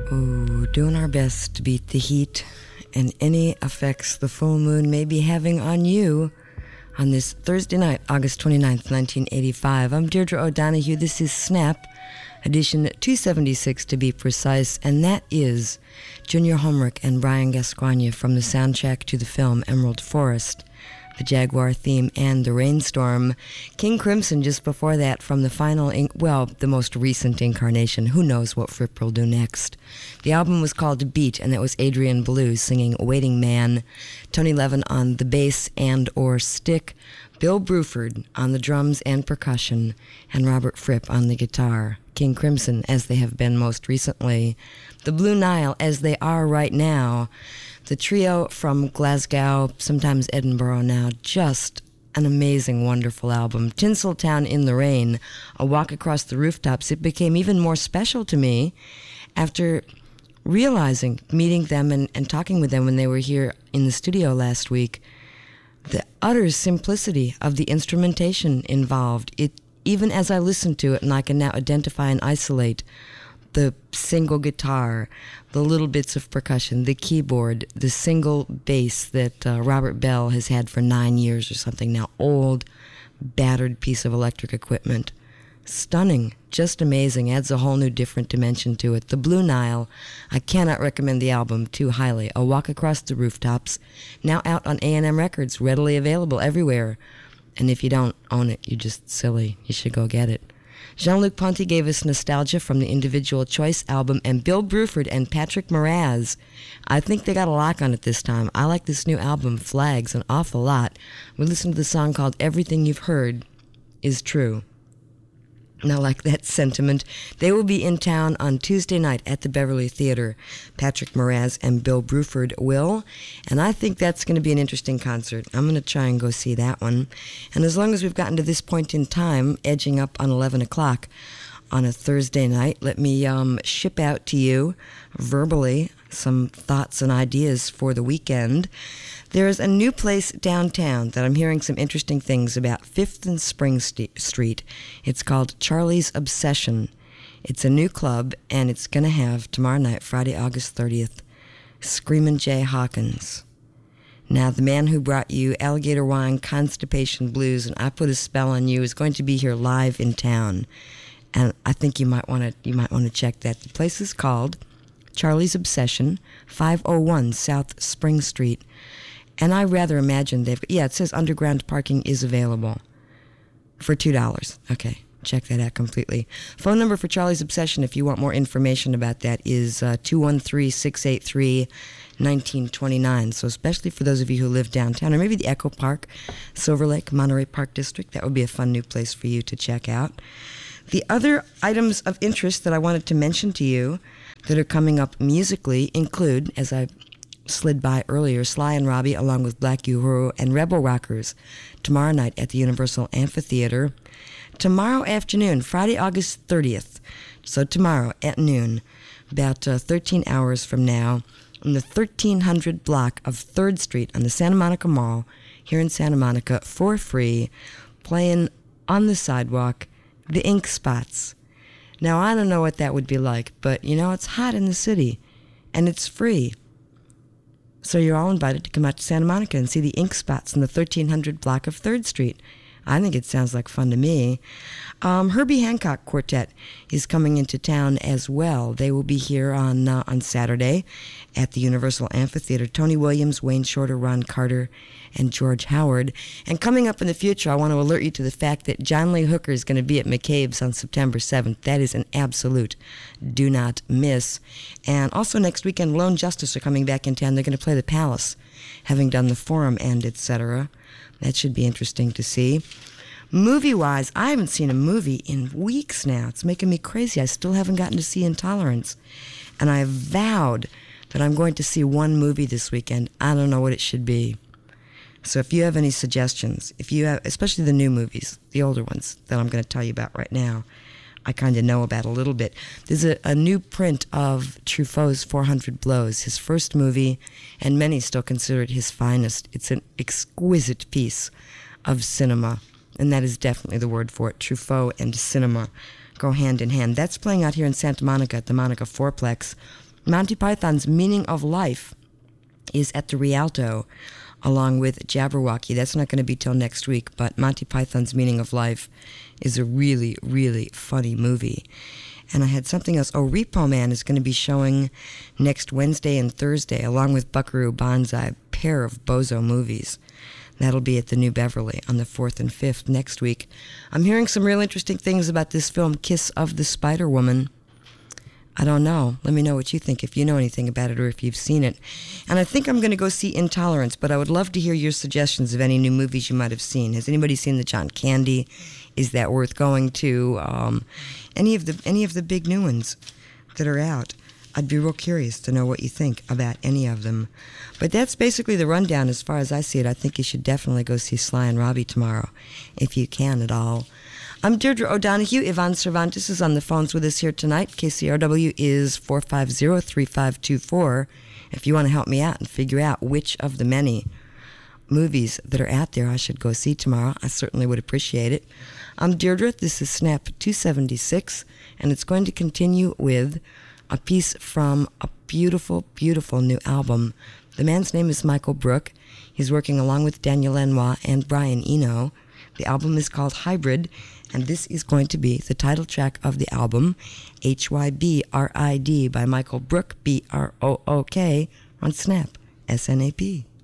Ooh, doing our best to beat the heat and any effects the full moon may be having on you on this Thursday night, August 29th, 1985. I'm Deirdre O'Donoghue. This is Snap, edition 276 to be precise, and that is Junior Homrick and Brian Gascoigne from the soundtrack to the film Emerald Forest, the Jaguar theme, and the Rainstorm. King Crimson just before that from the final, the most recent incarnation. Who knows what Fripp will do next. The album was called Beat, and that was Adrian Belew singing Waiting Man, Tony Levin on the bass and or stick, Bill Bruford on the drums and percussion, and Robert Fripp on the guitar. King Crimson, as they have been most recently. The Blue Nile, as they are right now. The trio from Glasgow, sometimes Edinburgh now, just an amazing, wonderful album. Tinseltown in the Rain, A Walk Across the Rooftops. It became even more special to me after realizing, meeting them and talking with them when they were here in the studio last week, the utter simplicity of the instrumentation involved. It, even as I listened to it, and I can now identify and isolate the single guitar, the little bits of percussion, the keyboard, the single bass that Robert Bell has had for 9 years or something now, old, battered piece of electric equipment. Stunning, just amazing, adds a whole new different dimension to it. The Blue Nile, I cannot recommend the album too highly. A Walk Across the Rooftops, now out on A&M Records, readily available everywhere. And if you don't own it, you're just silly. You should go get it. Jean-Luc Ponty gave us Nostalgia from the Individual Choice album, and Bill Bruford and Patrick Moraz, I think they got a lock on it this time. I like this new album, Flags, an awful lot. We listened to the song called Everything You've Heard Is True. And I like that sentiment. They will be in town on Tuesday night at the Beverly Theater. Patrick Moraz and Bill Bruford will. And I think that's going to be an interesting concert. I'm going to try and go see that one. And as long as we've gotten to this point in time, edging up on 11 o'clock on a Thursday night, let me ship out to you verbally some thoughts and ideas for the weekend. There's a new place downtown that I'm hearing some interesting things about, 5th and Spring Street. It's called Charlie's Obsession. It's a new club, and it's going to have, tomorrow night, Friday, August 30th, Screamin' Jay Hawkins. Now, the man who brought you Alligator Wine, Constipation Blues, and I Put a Spell on You is going to be here live in town. And I think you might want to check that. The place is called Charlie's Obsession, 501 South Spring Street. And I rather imagine it says underground parking is available for $2. Okay, check that out completely. Phone number for Charlie's Obsession, if you want more information about that, is 213-683-1929. So especially for those of you who live downtown, or maybe the Echo Park, Silver Lake, Monterey Park District, that would be a fun new place for you to check out. The other items of interest that I wanted to mention to you that are coming up musically include, as I slid by earlier, Sly and Robbie along with Black Uhuru and Rebel Rockers tomorrow night at the Universal Amphitheater. Tomorrow afternoon, Friday, August 30th, so tomorrow at noon, about 13 hours from now, in the 1300 block of 3rd Street on the Santa Monica Mall here in Santa Monica for free, playing on the sidewalk, the Ink Spots. Now, I don't know what that would be like, but, it's hot in the city, and it's free. So you're all invited to come out to Santa Monica and see the Ink Spots in the 1300 block of 3rd Street. I think it sounds like fun to me. Herbie Hancock Quartet is coming into town as well. They will be here on Saturday at the Universal Amphitheater. Tony Williams, Wayne Shorter, Ron Carter, and George Howard. And coming up in the future, I want to alert you to the fact that John Lee Hooker is going to be at McCabe's on September 7th. That is an absolute do not miss. And also next weekend, Lone Justice are coming back in town. They're going to play the Palace, having done the Forum and etc. That should be interesting to see. Movie-wise, I haven't seen a movie in weeks now. It's making me crazy. I still haven't gotten to see Intolerance. And I vowed that I'm going to see one movie this weekend. I don't know what it should be. So if you have any suggestions, if you have, especially the new movies, the older ones that I'm going to tell you about right now, I kind of know about a little bit. There's a new print of Truffaut's 400 Blows, his first movie, and many still consider it his finest. It's an exquisite piece of cinema, and that is definitely the word for it. Truffaut and cinema go hand in hand. That's playing out here in Santa Monica at the Monica Fourplex Monty Python's Meaning of Life is at the Rialto, along with Jabberwocky. That's not going to be till next week, but Monty Python's Meaning of Life is a really, really funny movie. And I had something else. Oh, Repo Man is going to be showing next Wednesday and Thursday, along with Buckaroo Banzai, a pair of bozo movies. That'll be at the New Beverly on the 4th and 5th next week. I'm hearing some real interesting things about this film, Kiss of the Spider Woman. I don't know. Let me know what you think, if you know anything about it or if you've seen it. And I think I'm going to go see Intolerance, but I would love to hear your suggestions of any new movies you might have seen. Has anybody seen the John Candy? Is that worth going to? Any of the big new ones that are out. I'd be real curious to know what you think about any of them. But that's basically the rundown as far as I see it. I think you should definitely go see Sly and Robbie tomorrow, if you can at all. I'm Deirdre O'Donoghue. Yvonne Cervantes is on the phones with us here tonight. KCRW is 450-3524. If you want to help me out and figure out which of the many movies that are out there I should go see tomorrow, I certainly would appreciate it. I'm Deirdre. This is Snap 276, and it's going to continue with a piece from a beautiful, beautiful new album. The man's name is Michael Brook. He's working along with Daniel Lanois and Brian Eno. The album is called Hybrid, and this is going to be the title track of the album, HYBRID by Michael Brook, BROOK, on Snap, SNAP.